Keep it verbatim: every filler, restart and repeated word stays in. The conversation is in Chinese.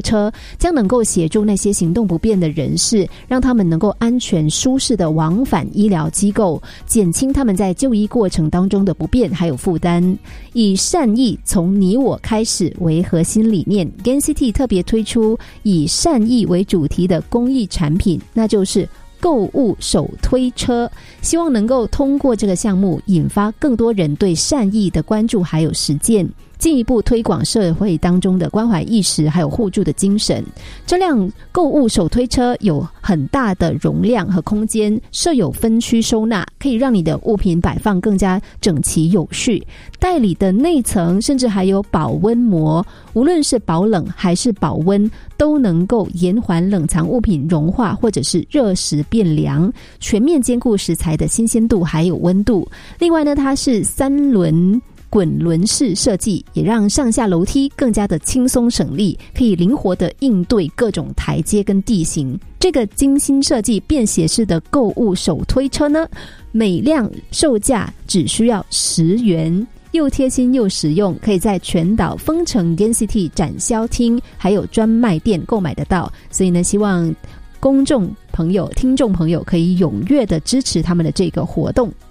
车将能够协助那些行动不便的人士，让他们能够安全舒适的往返医疗机构，减轻他们在就医过程当中的不便还有负担。以善意从你我开始为核心理念， Gain City 特别推出以善意为主题的公益产品，那就是购物手推车，希望能够通过这个项目引发更多人对善意的关注还有实践，进一步推广社会当中的关怀意识还有互助的精神。这辆购物手推车有很大的容量和空间，设有分区收纳，可以让你的物品摆放更加整齐有序。袋里的内层甚至还有保温膜，无论是保冷还是保温，都能够延缓冷藏物品融化或者是热时变凉，全面兼顾食材的新鲜度还有温度。另外呢，它是三轮滚轮式设计，也让上下楼梯更加的轻松省力，可以灵活的应对各种台阶跟地形。这个精心设计便携式的购物手推车呢，每辆售价只需要十元，又贴心又实用，可以在全岛丰城 Gain City 展销厅还有专卖店购买得到。所以呢，希望公众朋友听众朋友可以踊跃的支持他们的这个活动。